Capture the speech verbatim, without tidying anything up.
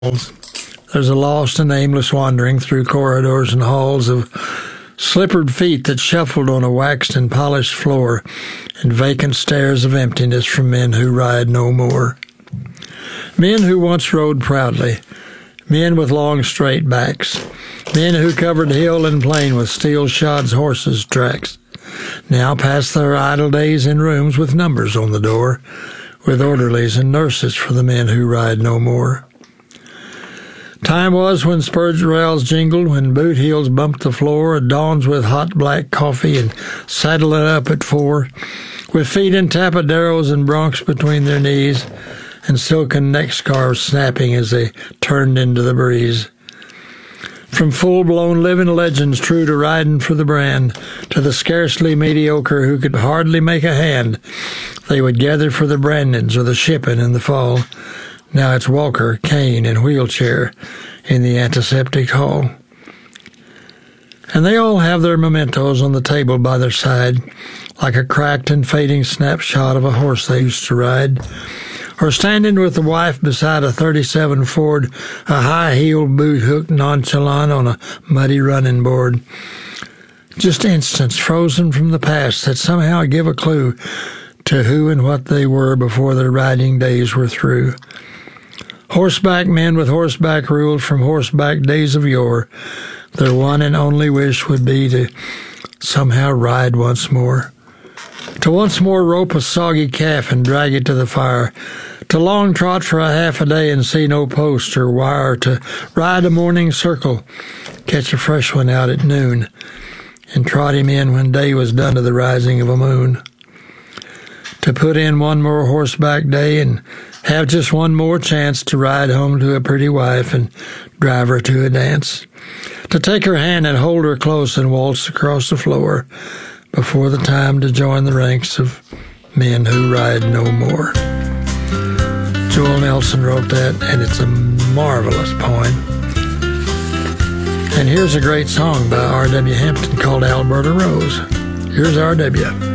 There's a lost and aimless wandering through corridors and halls of slippered feet that shuffled on a waxed and polished floor, and vacant stares of emptiness from men who ride no more. Men who once rode proudly, men with long straight backs, men who covered hill and plain with steel-shod horses' tracks, now pass their idle days in rooms with numbers on the door, with orderlies and nurses for the men who ride no more. Time was when spurred rails jingled, when boot heels bumped the floor, dawns with hot black coffee and saddling up at four, with feet in tapaderos and broncs between their knees, and silken neck scarves snapping as they turned into the breeze. From full-blown living legends true to riding for the brand, to the scarcely mediocre who could hardly make a hand, they would gather for the brandings or the shipping in the fall. Now it's walker, cane, and wheelchair in the antiseptic hall. And they all have their mementos on the table by their side, like a cracked and fading snapshot of a horse they used to ride, or standing with the wife beside a thirty-seven Ford, a high-heeled boot hooked nonchalant on a muddy running board. Just instants frozen from the past that somehow give a clue to who and what they were before their riding days were through. Horseback men with horseback ruled from horseback days of yore. Their one and only wish would be to somehow ride once more. To once more rope a soggy calf and drag it to the fire. To long trot for a half a day and see no post or wire. To ride a morning circle, catch a fresh one out at noon, and trot him in when day was done to the rising of a moon. To put in one more horseback day and have just one more chance to ride home to a pretty wife and drive her to a dance. To take her hand and hold her close and waltz across the floor before the time to join the ranks of men who ride no more. Joel Nelson wrote that, and it's a marvelous poem. And here's a great song by R W Hampton called Alberta Rose. Here's R W